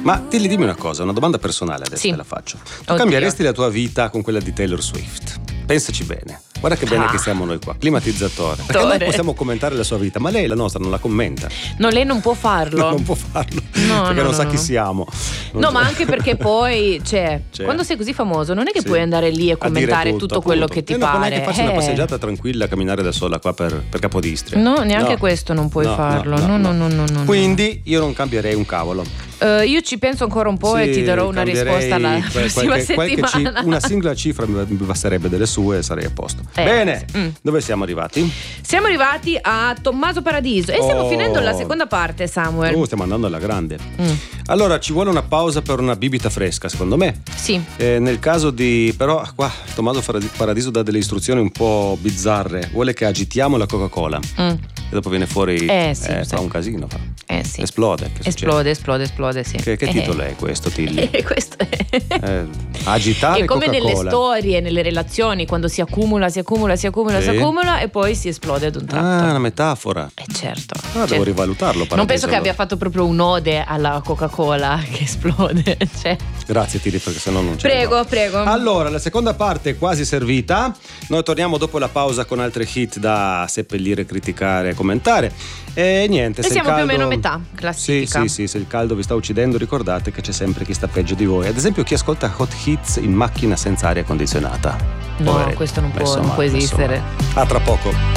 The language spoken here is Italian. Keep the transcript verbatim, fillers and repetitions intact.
Ma Tilly, dimmi una cosa, una domanda personale adesso Sì. te la faccio. Tu Oddio. cambieresti la tua vita con quella di Taylor Swift? Pensaci bene. Guarda che bene Ah. che siamo noi qua, climatizzatore. Perché noi possiamo commentare la sua vita, ma lei la nostra non la commenta. No, lei non può farlo. Non può farlo. No, perché no, non no, sa no. chi siamo. Non No, sa- ma anche perché poi, cioè, Cioè. quando sei così famoso, non è che Sì. puoi andare lì e A dire commentare tutto, appunto. quello che ti Eh, no, pare. Non è che faccio una Eh. passeggiata tranquilla, camminare da sola qua per, per Capodistria. No, neanche No. questo non puoi No, farlo. No, no, no, no, no. Quindi io non cambierei un cavolo. Eh, io ci penso ancora un po' e Sì, ti darò una cambierei risposta la quel- prossima qualche- qualche settimana. ci- una singola cifra mi mi basterebbe delle sue e sarei a posto. Eh, Bene, mm. dove siamo arrivati? Siamo arrivati a Tommaso Paradiso e stiamo Oh. finendo la seconda parte, Samuel. Uh, stiamo andando alla grande. Mm. Allora ci vuole una pausa per una bibita fresca, secondo me. Sì. Eh, nel caso di però qua Tommaso Faradi- Paradiso dà delle istruzioni un po' bizzarre. Vuole che agitiamo la Coca-Cola Mm. e dopo viene fuori Eh, sì, eh, sì. fa un casino, fa. Eh sì. Esplode. Che succede? Esplode, esplode, esplode, sì. Che, che Eh. titolo è questo, Tilly? Eh, questo è. Eh, agitare È come nelle Coca-Cola. storie, nelle relazioni, quando si accumula, si accumula, si accumula, Sì. si accumula e poi si esplode ad un tratto. Ah, una metafora. Eh certo. Ah, Cioè, devo rivalutarlo. non Paradiso, penso che allora. abbia fatto proprio un'ode alla Coca-Cola che esplode. Cioè. Grazie Tilly, perché sennò non c'è. Prego, prego. Allora, la seconda parte è quasi servita. Noi torniamo dopo la pausa con altre hit da seppellire, criticare, commentare. E niente, E se il siamo più o caldo- meno a metà Sì, classifica. sì, sì, se il caldo vi sta uccidendo, ricordate che c'è sempre chi sta peggio di voi. Ad esempio chi ascolta Hot Hits in macchina senza aria condizionata. No, Poveretto, questo non può- messo non male, può messo esistere. male. A tra poco.